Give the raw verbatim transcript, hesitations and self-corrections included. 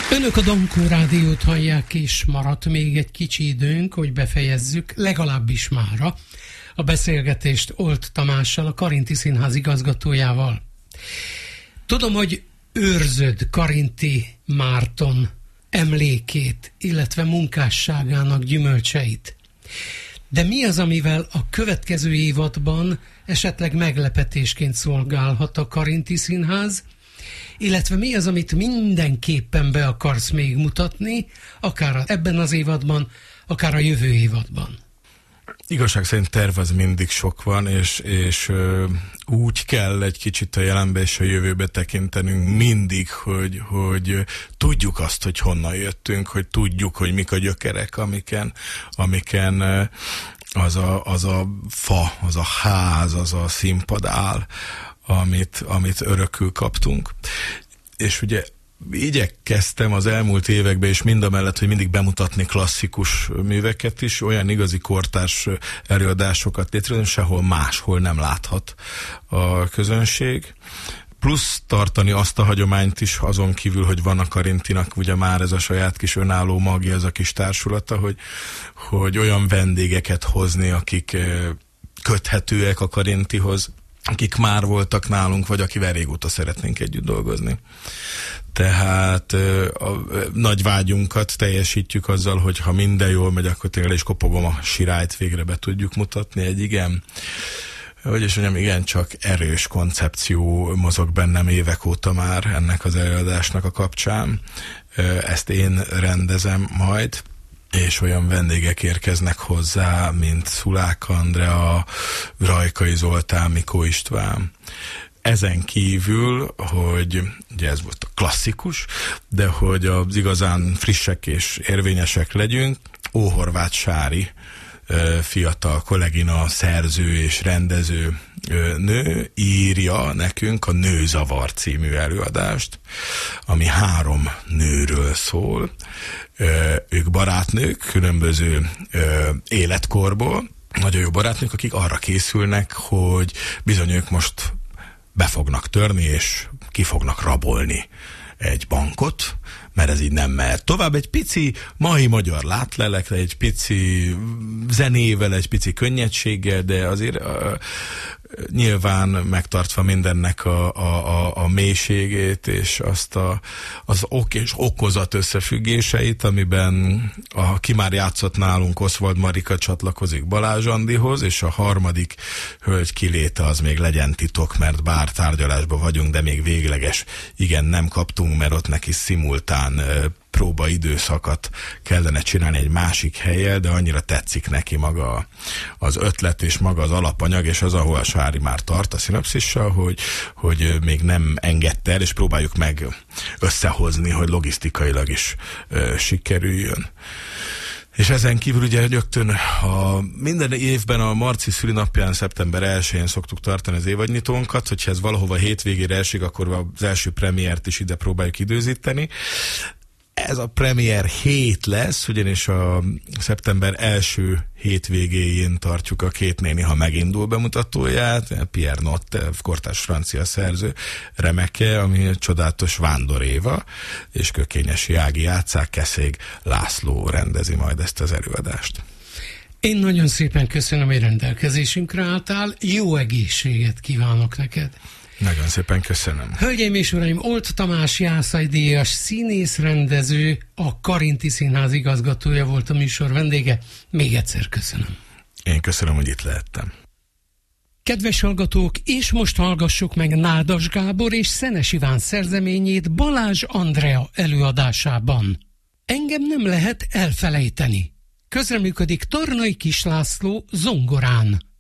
Önök a Dankó Rádiót hallják, és maradt még egy kicsi időnk, hogy befejezzük, legalábbis mára, a beszélgetést Olt Tamással, a Karinthy Színház igazgatójával. Tudom, hogy őrzöd Karinthy Márton emlékét, illetve munkásságának gyümölcseit. De mi az, amivel a következő évadban esetleg meglepetésként szolgálhat a Karinthy Színház, illetve mi az, amit mindenképpen be akarsz még mutatni, akár ebben az évadban, akár a jövő évadban? Igazság szerint terv az mindig sok van, és, és ö, úgy kell egy kicsit a jelenbe és a jövőbe tekintenünk mindig, hogy, hogy tudjuk azt, hogy honnan jöttünk, hogy tudjuk, hogy mik a gyökerek, amiken, amiken ö, az, a, az a fa, az a ház, az a színpad áll, amit, amit örökül kaptunk. És ugye igyekeztem az elmúlt években, és mindamellett, hogy mindig bemutatni klasszikus műveket is, olyan igazi kortárs előadásokat létrehozni, sehol máshol nem láthat a közönség. Plusz tartani azt a hagyományt is, azon kívül, hogy van a Karinthynak ugye már ez a saját kis önálló magja, ez a kis társulata, hogy, hogy olyan vendégeket hozni, akik köthetőek a Karinthyhoz, akik már voltak nálunk, vagy akivel régóta szeretnénk együtt dolgozni. Tehát a, a nagy vágyunkat teljesítjük azzal, hogy ha minden jól megy, akkor tényleg is kopogom a sirályt, végre be tudjuk mutatni. Egy igen, hogy is mondjam, igen, csak erős koncepció mozog bennem évek óta már ennek az előadásnak a kapcsán. Ezt én rendezem majd, és olyan vendégek érkeznek hozzá, mint Szulák Andrea, Rajkai Zoltán, Mikó István. Ezen kívül, hogy ugye ez volt a klasszikus, de hogy az igazán frissek és érvényesek legyünk, Óhorváth Sári fiatal kollégina, szerző és rendező nő írja nekünk a Nőzavar című előadást, ami három nőről szól. Ők barátnők, különböző életkorból, nagyon jó barátnők, akik arra készülnek, hogy bizony ők most be fognak törni, és ki fognak rabolni egy bankot, mert ez így nem mehet tovább. Egy pici mai magyar látlelekre, egy pici zenével, egy pici könnyedséggel, de azért uh, nyilván megtartva mindennek a, a, a, a mélységét, és azt a, az ok és okozat összefüggéseit, amiben a, ki már játszott nálunk, Oswald Marika csatlakozik Balázs Andihoz, és a harmadik hölgy kiléte az még legyen titok, mert bár tárgyalásban vagyunk, de még végleges igen nem kaptunk, mert ott neki szimultán próba időszakat kellene csinálni egy másik helyen, de annyira tetszik neki maga az ötlet és maga az alapanyag, és az, ahol a Sári már tart a szinopszissal, hogy, hogy még nem engedte el, és próbáljuk meg összehozni, hogy logisztikailag is ö, sikerüljön. És ezen kívül ugye rögtön a, minden évben a Marci szülinapján, szeptember elsején szoktuk tartani az évadnyitónkat, hogyha ez valahova hétvégére esik, akkor az első premiért is ide próbáljuk időzíteni. Ez a premier hét lesz, ugyanis a szeptember első hétvégéjén tartjuk a Két néni, ha megindul bemutatóját, Pierre Nott, kortárs francia szerző remeke, ami egy csodálatos Vándor Éva, és Kökényesi Ági játsszák, Keszég László rendezi majd ezt az előadást. Én nagyon szépen köszönöm, hogy rendelkezésünkre álltál, jó egészséget kívánok neked! Nagyon szépen köszönöm. Hölgyeim és uraim, Olt Tamás Jászai-díjas színész-rendező, a Karinthy Színház igazgatója volt a műsor vendége. Még egyszer köszönöm. Én köszönöm, hogy itt lehettem. Kedves hallgatók, és most hallgassuk meg Nádas Gábor és Szenes Iván szerzeményét Balázs Andrea előadásában. Engem nem lehet elfelejteni. Közreműködik Tornai Kis László zongorán.